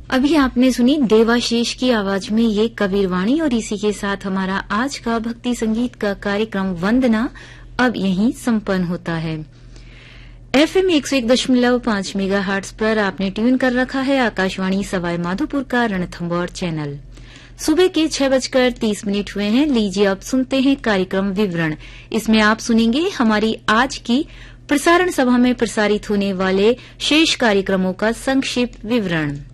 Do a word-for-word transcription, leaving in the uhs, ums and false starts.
अभी आपने सुनी देवाशीष की आवाज में ये कबीरवाणी और इसी के साथ हमारा आज का भक्ति संगीत का कार्यक्रम वंदना अब यहीं संपन्न होता है। एफएम एक सौ एक दशमलव पांच मेगा हार्ट्स पर आपने ट्यून कर रखा है आकाशवाणी सवाई माधोपुर का रणथंभौर चैनल। सुबह के छह बजकर तीस मिनट हुए हैं। लीजिए अब सुनते हैं कार्यक्रम विवरण। इसमें आप सुनेंगे हमारी आज की प्रसारण सभा में प्रसारित होने वाले शेष कार्यक्रमों का संक्षिप्त विवरण।